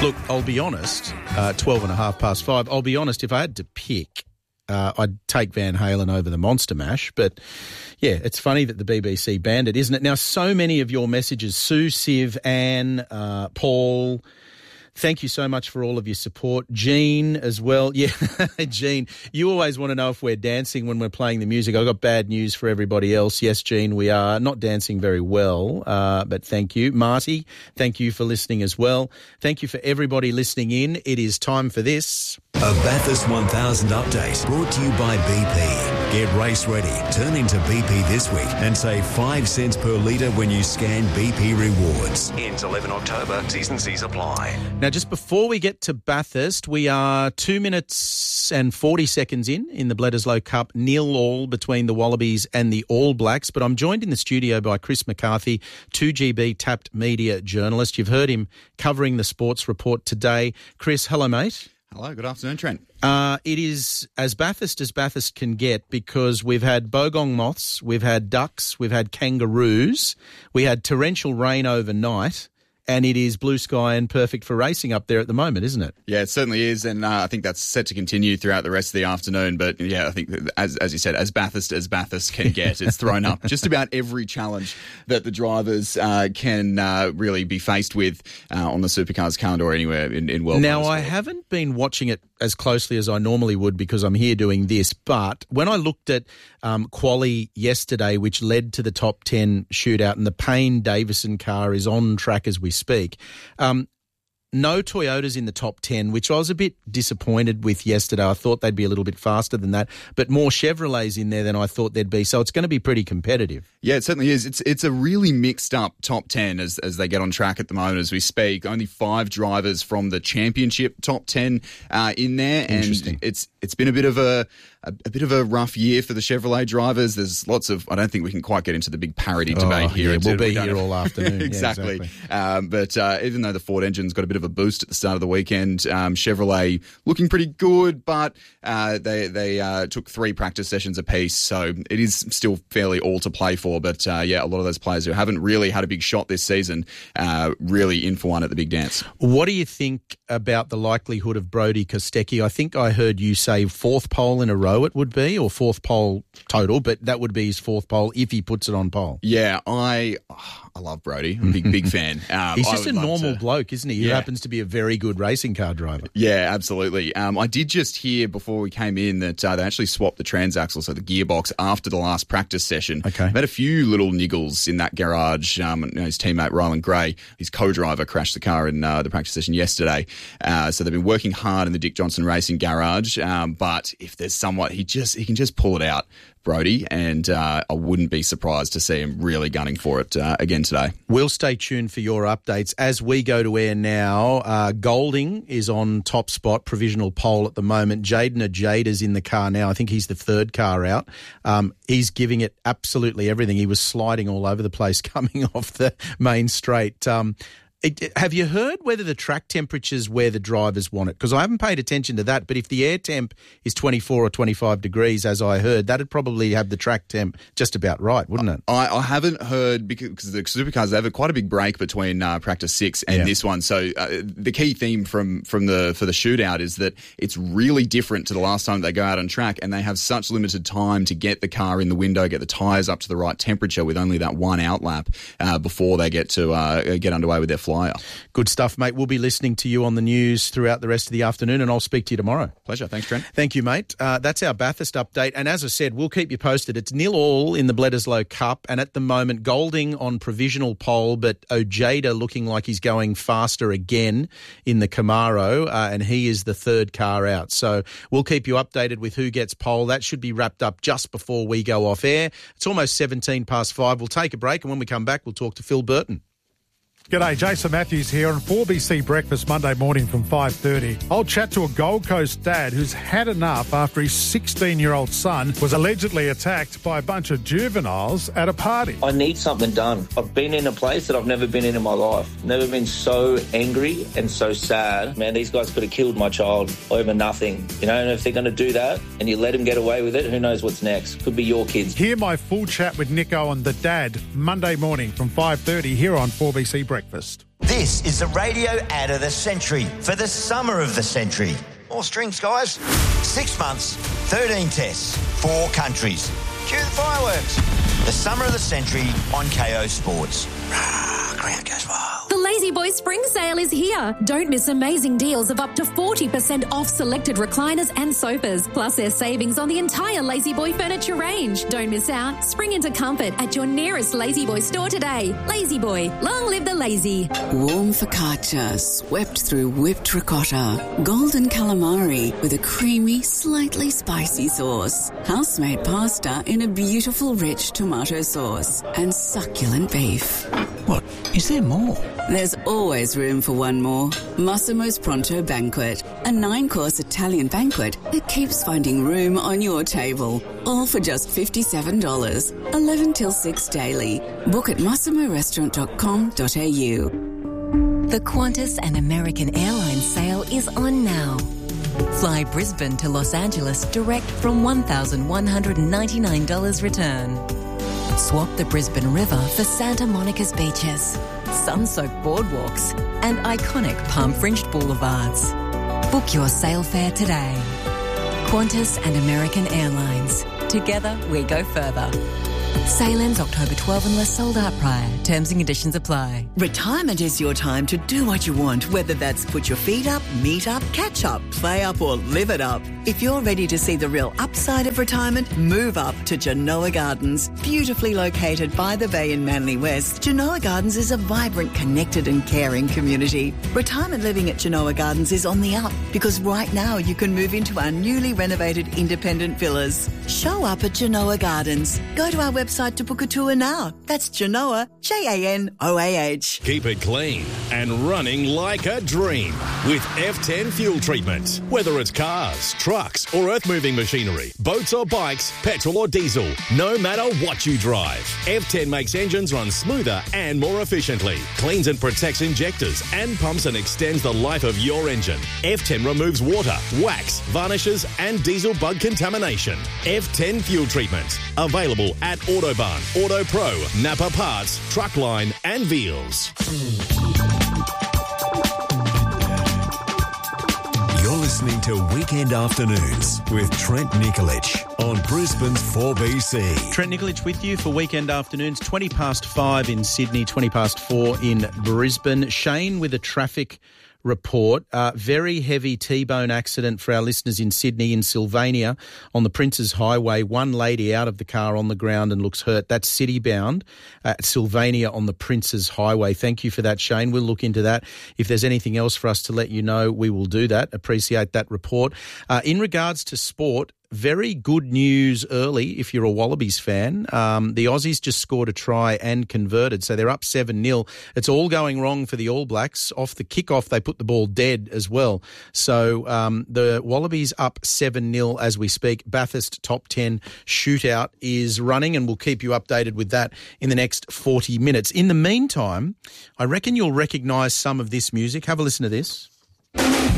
Look, I'll be honest, 12 and a half past 5, I'll be honest, if I had to pick, I'd take Van Halen over the Monster Mash. But, yeah, it's funny that the BBC banned it, isn't it? Now, so many of your messages, Sue, Siv, Anne, Paul, thank you so much for all of your support. Jean as well. Yeah, Jean, you always want to know if we're dancing when we're playing the music. I've got bad news for everybody else. Yes, Jean, we are not dancing very well, but thank you. Marty, thank you for listening as well. Thank you for everybody listening in. It is time for this. A Bathurst 1000 update brought to you by BP. Get race ready. Turn into BP this week and save 5 cents per litre when you scan BP Rewards. Ends 11 October. T's and C's apply. Now, just before we get to Bathurst, we are 2 minutes and 40 seconds in the Bledisloe Cup, 0-0 between the Wallabies and the All Blacks. But I'm joined in the studio by Chris McCarthy, 2GB Tapped media journalist. You've heard him covering the sports report today. Chris, hello, mate. Hello, good afternoon, Trent. It is as Bathurst can get because we've had bogong moths, we've had ducks, we've had kangaroos, we had torrential rain overnight, and it is blue sky and perfect for racing up there at the moment, isn't it? Yeah, it certainly is, and I think that's set to continue throughout the rest of the afternoon. But yeah, I think as you said, as Bathurst can get, it's thrown up just about every challenge that the drivers can really be faced with on the Supercars calendar or anywhere in world. Now, I haven't been watching it as closely as I normally would because I'm here doing this, but when I looked at quali yesterday, which led to the top 10 shootout, and the Payne Davison car is on track as we speak. No Toyotas in the top 10, which I was a bit disappointed with yesterday. I thought they'd be a little bit faster than that, but more Chevrolets in there than I thought there'd be. So it's going to be pretty competitive. Yeah, it certainly is. It's a really mixed up top 10 as they get on track at the moment as we speak. Only 5 drivers from the championship top 10 in there. Interesting. And it's been a bit of a rough year for the Chevrolet drivers. There's lots of, I don't think we can quite get into the big parity debate here. Yeah, we'll be here all afternoon. Exactly. Yeah, but even though the Ford engine's got a bit of a boost at the start of the weekend, Chevrolet looking pretty good, but they took 3 practice sessions apiece, so it is still fairly all to play for. But yeah, a lot of those players who haven't really had a big shot this season really in for one at the big dance. What do you think about the likelihood of Brodie Kostecki? I think I heard you say 4th pole in a row it would be, or 4th pole total, but that would be his 4th pole if he puts it on pole. Yeah, I love Brodie. I'm a big fan. He's just a normal bloke, isn't he? Who happens to be a very good racing car driver. Yeah, absolutely. I did just hear before we came in that they actually swapped the transaxle, so the gearbox, after the last practice session. Okay. They've had a few little niggles in that garage. His teammate Ryland Gray, his co-driver, crashed the car in the practice session yesterday. So they've been working hard in the Dick Johnson Racing garage. But if there's somewhat, he can just pull it out, Brodie, and I wouldn't be surprised to see him really gunning for it again today. We'll stay tuned for your updates. As we go to air now, Golding is on top spot, provisional pole at the moment. Jaden Ajada's in the car now. I think he's the 3rd car out. He's giving it absolutely everything. He was sliding all over the place coming off the main straight. Have you heard whether the track temperature's where the drivers want it? Because I haven't paid attention to that, but if the air temp is 24 or 25 degrees, as I heard, that'd probably have the track temp just about right, wouldn't it? I haven't heard, because the Supercars, they have quite a big break between practice 6 and this one. So the key theme for the shootout is that it's really different to the last time they go out on track, and they have such limited time to get the car in the window, get the tyres up to the right temperature with only that one outlap before they get to get underway with their flyer. Good stuff, mate. We'll be listening to you on the news throughout the rest of the afternoon, and I'll speak to you tomorrow. Pleasure. Thanks, Trent. Thank you, mate. That's our Bathurst update. And as I said, we'll keep you posted. It's 0-0 in the Bledisloe Cup, and at the moment, Golding on provisional pole, but Ojeda looking like he's going faster again in the Camaro, and he is the 3rd car out. So we'll keep you updated with who gets pole. That should be wrapped up just before we go off air. It's almost 17 past 5. We'll take a break, and when we come back, we'll talk to Phil Burton. G'day, Jason Matthews here on 4BC Breakfast Monday morning from 5:30. I'll chat to a Gold Coast dad who's had enough after his 16-year-old son was allegedly attacked by a bunch of juveniles at a party. I need something done. I've been in a place that I've never been in my life. Never been so angry and so sad. Man, these guys could have killed my child over nothing. You know, and if they're going to do that and you let them get away with it, who knows what's next? Could be your kids. Hear my full chat with Nico and the dad Monday morning from 5:30 here on 4BC Breakfast. This is the radio ad of the century for the summer of the century. More strings, guys. 6 months, 13 tests, 4 countries. Cue the fireworks. The summer of the century on KO Sports. Crowd goes wild. The Lazy Boy Spring Sale is here. Don't miss amazing deals of up to 40% off selected recliners and sofas. Plus there's savings on the entire Lazy Boy furniture range. Don't miss out. Spring into comfort at your nearest Lazy Boy store today. Lazy Boy, long live the lazy. Warm focaccia swept through whipped ricotta. Golden calamari with a creamy, slightly spicy sauce. House-made pasta in a beautiful, rich tomato sauce. And succulent beef. What? Is there more? There's always room for one more. Massimo's Pronto Banquet, a 9-course Italian banquet that keeps finding room on your table. All for just $57. 11 till 6 daily. Book at massimorestaurant.com.au. The Qantas and American Airlines sale is on now. Fly Brisbane to Los Angeles direct from $1,199 return. Swap the Brisbane River for Santa Monica's beaches, sun-soaked boardwalks and iconic palm-fringed boulevards. Book your sail fare today. Qantas and American Airlines. Together we go further. Sail ends October 12 unless sold out prior. Terms and conditions apply. Retirement is your time to do what you want, whether that's put your feet up, meet up, catch up, play up or live it up. If you're ready to see the real upside of retirement, move up to Genoa Gardens. Beautifully located by the bay in Manly West, Genoa Gardens is a vibrant, connected and caring community. Retirement living at Genoa Gardens is on the up because right now you can move into our newly renovated independent villas. Show up at Genoa Gardens. Go to our website to book a tour now. That's Genoa, Janoah. Keep it clean and running like a dream with F10 fuel treatment. Whether it's cars, trucks or earth-moving machinery, boats or bikes, petrol or diesel, no matter what you drive, F10 makes engines run smoother and more efficiently, cleans and protects injectors and pumps and extends the life of your engine. F10 removes water, wax, varnishes and diesel bug contamination. F10 fuel treatment. Available at Autobahn, Auto Pro, Napa Parts, Truckline and Veals. You're listening to Weekend Afternoons with Trent Nikolic on Brisbane's 4BC. Trent Nikolic with you for Weekend Afternoons, 20 past 5 in Sydney, 20 past 4 in Brisbane. Shane with a traffic report. Very heavy T-bone accident for our listeners in Sydney, in Sylvania, on the Princes Highway. One lady out of the car on the ground and looks hurt. That's city-bound at Sylvania on the Princes Highway. Thank you for that, Shane. We'll look into that. If there's anything else for us to let you know, we will do that. Appreciate that report. In regards to sport, very good news early if you're a Wallabies fan. The Aussies just scored a try and converted, so they're up 7-0. It's all going wrong for the All Blacks. Off the kickoff, they put the ball dead as well. So the Wallabies up 7-0 as we speak. Bathurst top 10 shootout is running, and we'll keep you updated with that in the next 40 minutes. In the meantime, I reckon you'll recognise some of this music. Have a listen to this.